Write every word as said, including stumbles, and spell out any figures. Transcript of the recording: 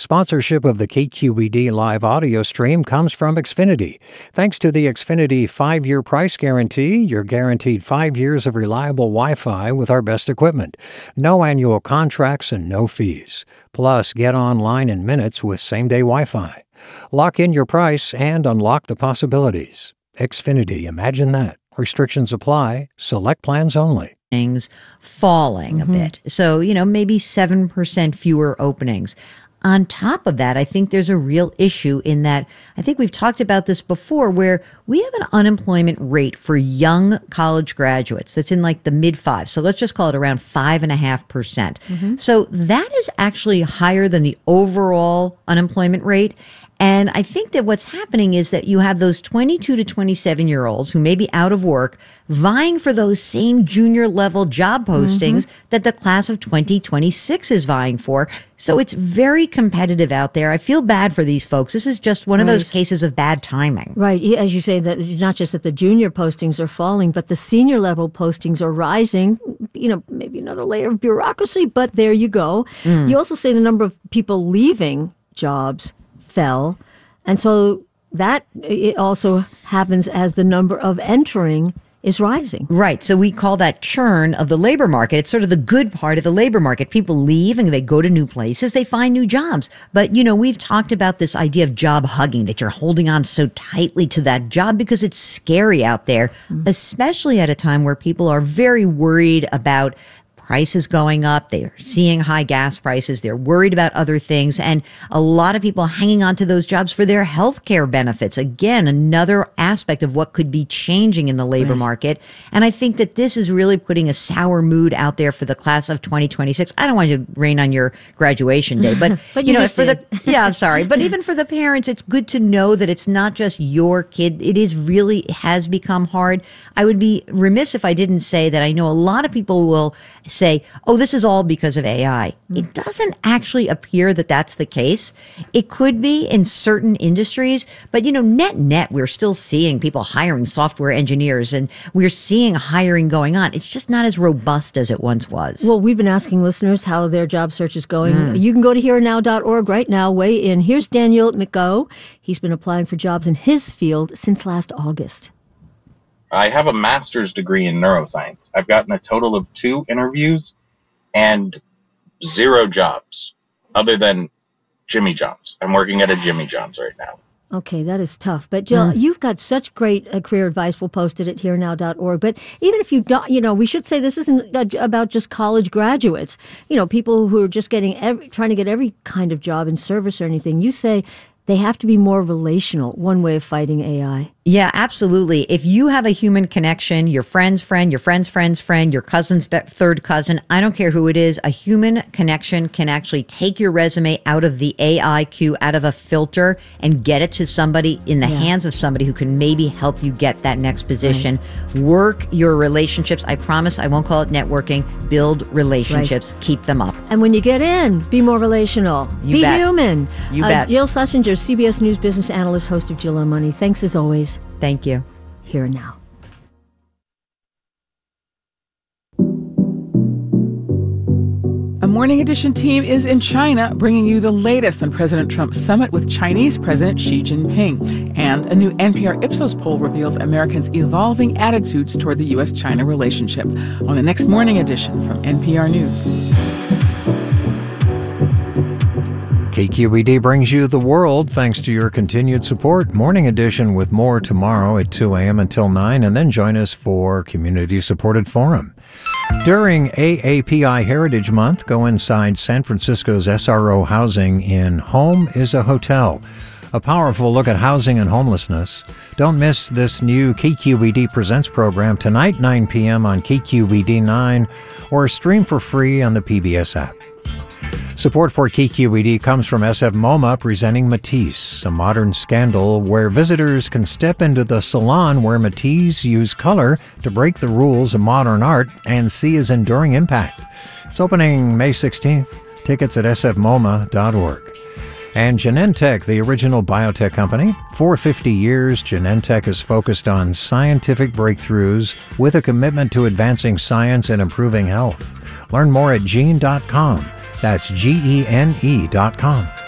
Sponsorship of the K Q E D live audio stream comes from Xfinity. Thanks to the Xfinity five-year price guarantee, you're guaranteed five years of reliable Wi-Fi with our best equipment. No annual contracts and no fees. Plus, get online in minutes with same-day Wi-Fi. Lock in your price and unlock the possibilities. Xfinity, imagine that. Restrictions apply. Select plans only. Things falling mm-hmm. a bit. So, you know, maybe seven percent fewer openings. On top of that, I think there's a real issue in that, I think we've talked about this before, where we have an unemployment rate for young college graduates that's in like the mid fives. So let's just call it around five and a half percent. So that is actually higher than the overall unemployment rate. And I think that what's happening is that you have those twenty-two to twenty-seven year olds who may be out of work vying for those same junior level job postings mm-hmm. that the class of twenty twenty-six is vying for. So it's very competitive out there. I feel bad for these folks. This is just one right. of those cases of bad timing. Right. As you say, that it's not just that the junior postings are falling, but the senior level postings are rising. You know, maybe another layer of bureaucracy, but there you go. Mm. You also say the number of people leaving jobs fell. And so that it also happens as the number of entering is rising. Right. So we call that churn of the labor market. It's sort of the good part of the labor market. People leave and they go to new places. They find new jobs. But, you know, we've talked about this idea of job hugging, that you're holding on so tightly to that job because it's scary out there, mm-hmm. especially at a time where people are very worried about prices going up. They're seeing high gas prices. They're worried about other things. And a lot of people hanging on to those jobs for their health care benefits. Again, another aspect of what could be changing in the labor right. market. And I think that this is really putting a sour mood out there for the class of twenty twenty-six. I don't want to rain on your graduation day, but, but you, you know, just for did. the, yeah, I'm sorry. But even for the parents, it's good to know that it's not just your kid. It is really has become hard. I would be remiss if I didn't say that I know a lot of people will say, oh, this is all because of A I. Mm. It doesn't actually appear that that's the case. It could be in certain industries, but, you know, net net, we're still seeing people hiring software engineers and we're seeing hiring going on. It's just not as robust as it once was. Well, we've been asking listeners how their job search is going. Mm. You can go to here now dot org right now, weigh in. Here's Daniel McGo. He's been applying for jobs in his field since last August. I have a master's degree in neuroscience. I've gotten a total of two interviews and zero jobs other than Jimmy John's. I'm working at a Jimmy John's right now. Okay, that is tough. But Jill, mm. you've got such great uh, career advice. We'll post it at here now dot org. But even if you don't, you know, we should say this isn't about just college graduates. You know, people who are just getting every, trying to get every kind of job in service or anything. You say they have to be more relational, one way of fighting A I. Yeah, absolutely. If you have a human connection, your friend's friend, your friend's friend's friend, your cousin's be- third cousin, I don't care who it is, a human connection can actually take your resume out of the A I queue, out of a filter, and get it to somebody in the yeah. hands of somebody who can maybe help you get that next position. Right. Work your relationships. I promise I won't call it networking. Build relationships. Right. Keep them up. And when you get in, be more relational. You be bet. human. You uh, bet. Jill Schlesinger, C B S News business analyst, host of Jill on Money. Thanks as always. Thank you. Here and now. A Morning Edition team is in China, bringing you the latest on President Trump's summit with Chinese President Xi Jinping. And a new N P R Ipsos poll reveals Americans' evolving attitudes toward the U S China relationship. On the next Morning Edition from N P R News. K Q E D brings you the world thanks to your continued support. Morning Edition with more tomorrow at two a.m. until nine, and then join us for Community Supported Forum. During A A P I Heritage Month, go inside San Francisco's S R O Housing in Home is a Hotel. A powerful look at housing and homelessness. Don't miss this new K Q E D Presents program tonight, nine p.m. on K Q E D nine, or stream for free on the P B S app. Support for K Q E D comes from S F MoMA presenting Matisse, a modern scandal where visitors can step into the salon where Matisse used color to break the rules of modern art and see his enduring impact. It's opening May sixteenth. Tickets at S F M O M A dot org. And Genentech, the original biotech company. For fifty years, Genentech has focused on scientific breakthroughs with a commitment to advancing science and improving health. Learn more at gene dot com. That's G E N E dot com.